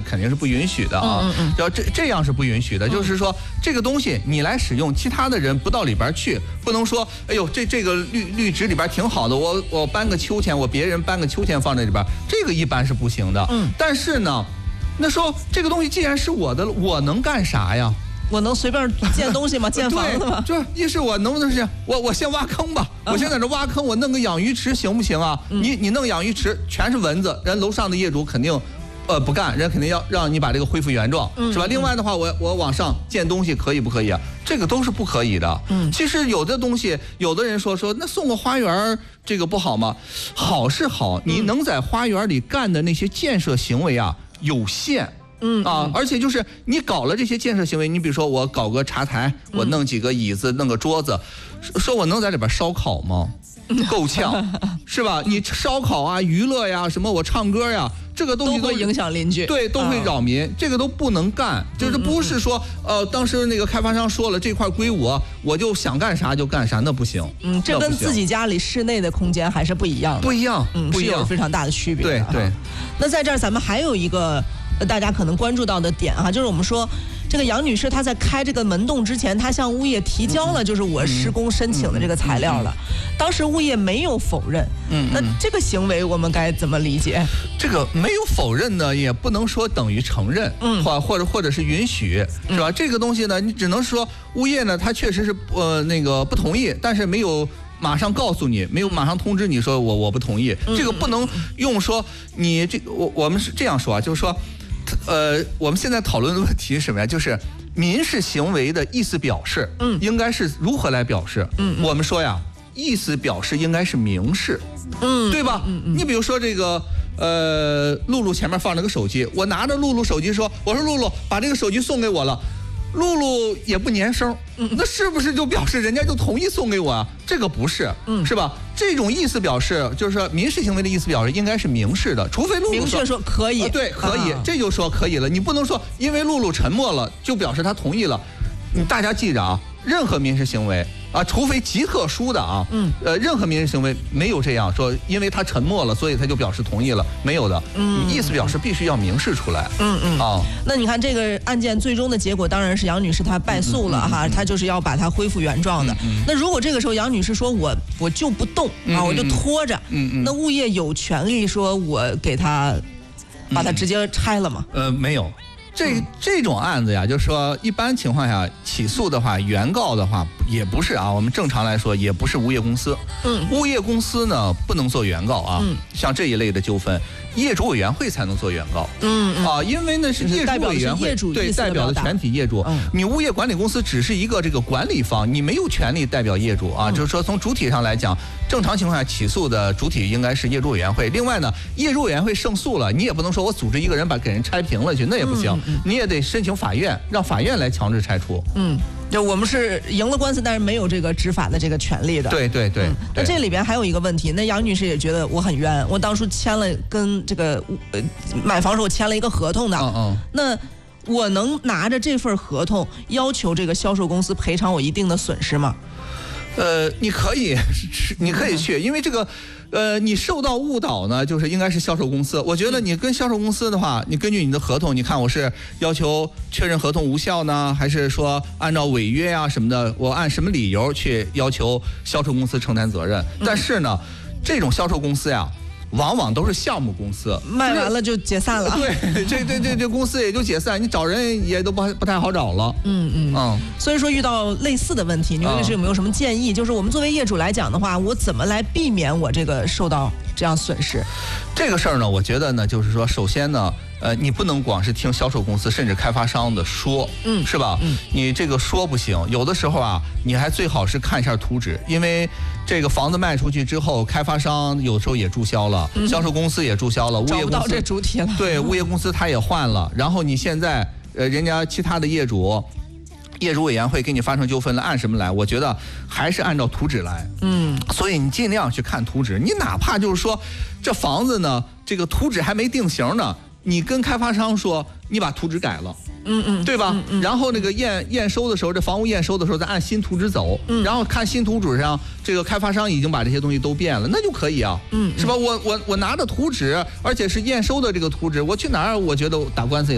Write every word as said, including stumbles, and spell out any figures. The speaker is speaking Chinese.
肯定是不允许的啊。 嗯嗯， 要这这样是不允许的，嗯、就是说这个东西你来使用，其他的人不到里边去，不能说，哎呦，这这个绿绿植里边挺好的，我我搬个秋千，我别人搬个秋千放在里边，这个一般是不行的。嗯，但是呢，那说这个东西既然是我的，我能干啥呀？ 我能随便建东西吗？建房子吗？ 就是一是我能不能是我我先挖坑吧？我现在这挖坑，我弄个养鱼池行不行啊？嗯、你你弄养鱼池全是蚊子，人楼上的业主肯定，呃不干，人肯定要让你把这个恢复原状，嗯、是吧？另外的话，我我往上建东西可以不可以啊？这个都是不可以的。嗯，其实有的东西，有的人说说那送个花园这个不好吗？好是好，你能在花园里干的那些建设行为啊有限。嗯啊，而且就是你搞了这些建设行为，你比如说我搞个茶台，我弄几个椅子，弄个桌子，说我能在里边烧烤吗？够呛，是吧？你烧烤啊、娱乐呀、什么我唱歌呀，这个东西都会影响邻居， 对，都会扰民，这个都不能干。就是不是说呃，当时那个开发商说了这块归我，我就想干啥就干啥，那不行。 嗯，这跟自己家里室内的空间还是不一样的， 不一样， 嗯， 不一样， 是有非常大的区别。 对对。 那在这儿咱们还有一个大家可能关注到的点哈，就是我们说这个杨女士她在开这个门洞之前，她向物业提交了就是我施工申请的这个材料了，当时物业没有否认。嗯，那这个行为我们该怎么理解？ 这个没有否认呢，也不能说等于承认，嗯，或或者或者是允许，是吧？嗯、这个东西呢，你只能说物业呢，他确实是呃那个不同意，但是没有马上告诉你，没有马上通知你说我我不同意，这个不能用说你这我我们是这样说啊，就是说。呃，我们现在讨论的问题是什么呀？就是民事行为的意思表示，嗯，应该是如何来表示？嗯，我们说呀，意思表示应该是明示，嗯，对吧？嗯嗯。你比如说这个，呃，露露前面放了个手机，我拿着露露手机说，我说露露把这个手机送给我了。露露也不粘声，那是不是就表示人家就同意送给我啊？这个不是，嗯，是吧？这种意思表示就是说民事行为的意思表示应该是明示的，除非露露明确说可以， 呃、对，可以，啊、这就说可以了。你不能说因为露露沉默了就表示他同意了。你大家记着啊，任何民事行为啊，除非极特殊的啊，嗯，呃，任何民事行为没有这样说，因为他沉默了，所以他就表示同意了，没有的。嗯，意思表示必须要明示出来。嗯嗯啊， 那你看这个案件最终的结果当然是杨女士她败诉了哈，她就是要把它恢复原状的。嗯、那如果这个时候杨女士说我我就不动啊，我就拖着，嗯嗯，那物业有权利说我给他把它直接拆了吗？ 呃，没有。这这种案子呀，就是说一般情况下起诉的话，原告的话也不是啊，我们正常来说也不是物业公司。嗯，物业公司呢不能做原告啊。嗯，像这一类的纠纷，业主委员会才能做原告。嗯啊，因为呢是业主委员会，对，代表的全体业主。你物业管理公司只是一个这个管理方，你没有权利代表业主啊。就是说从主体上来讲，正常情况下起诉的主体应该是业主委员会。另外呢，业主委员会胜诉了，你也不能说我组织一个人把给人拆平了去，那也不行。你也得申请法院，让法院来强制拆除。嗯， 就我们是赢了官司，但是没有这个执法的这个权利的。 对对对。嗯、 那这里边还有一个问题，那杨女士也觉得我很冤，我当初签了跟这个呃买房时候签了一个合同的。嗯嗯。那我能拿着这份合同要求这个销售公司赔偿我一定的损失吗？ 呃，你可以，你可以去，因为这个。呃，你受到误导呢，就是应该是销售公司。我觉得你跟销售公司的话，你根据你的合同，你看我是要求确认合同无效呢，还是说按照违约啊什么的，我按什么理由去要求销售公司承担责任？但是呢，这种销售公司呀，往往都是项目公司， 卖完了就解散了。 对，这这这这公司也就解散，你找人也都不不太好找了。嗯嗯嗯。 所以说遇到类似的问题，牛律师有没有什么建议？就是我们作为业主来讲的话，我怎么来避免我这个受到这样损失？ 这个事儿呢，我觉得呢，就是说，首先呢，呃，你不能光是听销售公司甚至开发商的说，嗯，是吧？嗯，你这个说不行，有的时候啊，你还最好是看一下图纸，因为这个房子卖出去之后，开发商有时候也注销了，嗯、销售公司也注销了，物业公司找不到这主体了， 对，物业公司他也换了，然后你现在呃，人家其他的业主。业主委员会给你发生纠纷了，按什么来？我觉得还是按照图纸来。嗯，所以你尽量去看图纸。你哪怕就是说，这房子呢，这个图纸还没定型呢，你跟开发商说，你把图纸改了。嗯嗯，对吧？嗯嗯、然后那个验验收的时候，这房屋验收的时候，再按新图纸走。嗯，然后看新图纸上，这个开发商已经把这些东西都变了，那就可以啊。嗯，是吧？我我我拿着图纸，而且是验收的这个图纸，我去哪儿？我觉得打官司也。